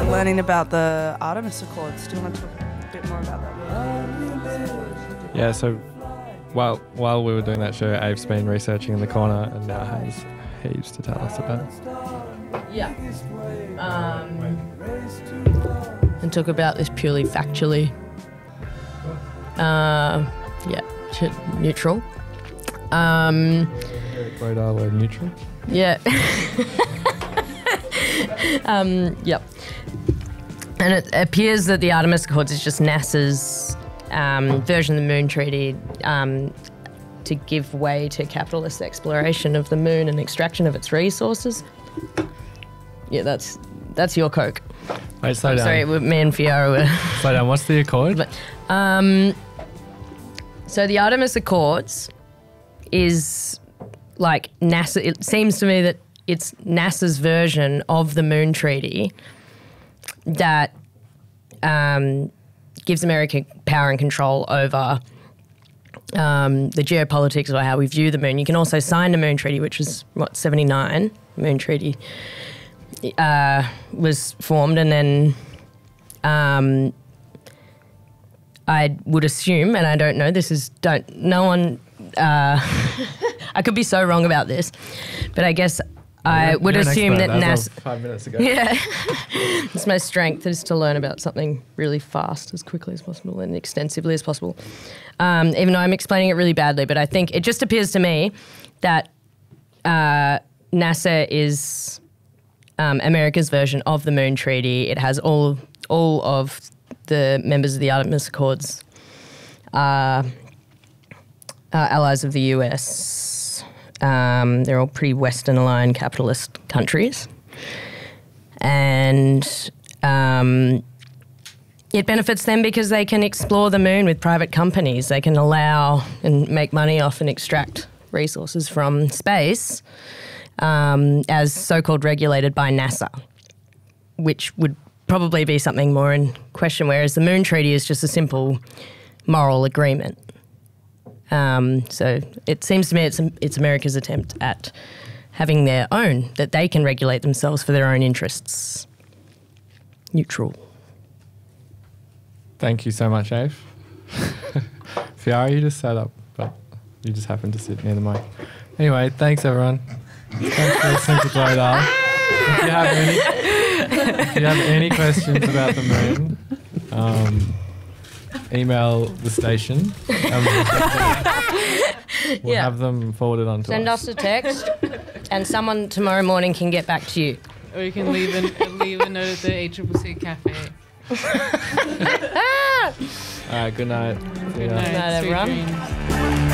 learning about the Artemis Accords. Do you want to talk a bit more about that? Yeah, so while we were doing that show, Ave's been researching in the corner and now has heaps to tell us about. Yeah. And talk about this purely factually. Neutral. Radar word neutral. Yeah. Yep. And it appears that the Artemis Accords is just NASA's version of the Moon Treaty to give way to capitalist exploration of the moon and extraction of its resources. Yeah, that's your Coke. Wait, slow down. Sorry, me and Fiara were... Slow down, what's the Accord? So the Artemis Accords is like NASA. It seems to me that it's NASA's version of the Moon Treaty that gives America power and control over the geopolitics or how we view the moon. You can also sign the Moon Treaty, which was, 79? Moon Treaty was formed, and then I would assume, and I don't know, I could be so wrong about this, but I guess I would assume that NASA... 5 minutes ago. Yeah. It's my strength is to learn about something really fast, as quickly as possible and extensively as possible. Even though I'm explaining it really badly, but I think it just appears to me that NASA is America's version of the Moon Treaty. It has all of the members of the Artemis Accords are allies of the US. They're all pretty Western aligned capitalist countries. And it benefits them because they can explore the moon with private companies. They can allow and make money off and extract resources from space as so-called regulated by NASA, which would probably be something more in question, whereas the Moon Treaty is just a simple moral agreement. So it seems to me it's America's attempt at having their own, that they can regulate themselves for their own interests. Neutral. Thank you so much, Ave. Fiara, you just sat up, but you just happened to sit near the mic. Anyway, thanks everyone. Thanks for listening to Glow Dial. If you have any questions about the moon, email the station. We'll have them forwarded on to Send us a text and someone tomorrow morning can get back to you. Or you can leave a note at the ACCC cafe. All right, good night. Good night, everyone. Dreams.